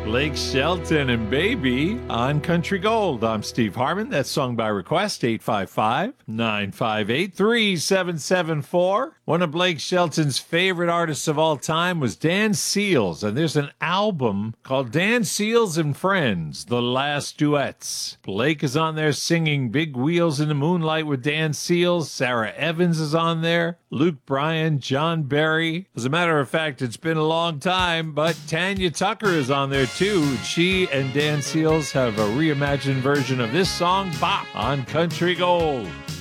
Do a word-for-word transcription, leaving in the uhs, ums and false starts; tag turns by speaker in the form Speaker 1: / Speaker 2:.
Speaker 1: Blake Shelton and Baby on Country Gold. I'm Steve Harmon. That's sung by request, eight five five, nine five eight, three seven seven four. One of Blake Shelton's favorite artists of all time was Dan Seals, and there's an album called Dan Seals and Friends, The Last Duets. Blake is on there singing Big Wheels in the Moonlight with Dan Seals. Sarah Evans is on there. Luke Bryan, John Barry. As a matter of fact, it's been a long time, but Tanya Tucker is on there too. She and Dan Seals have a reimagined version of this song, Bop, on Country Gold.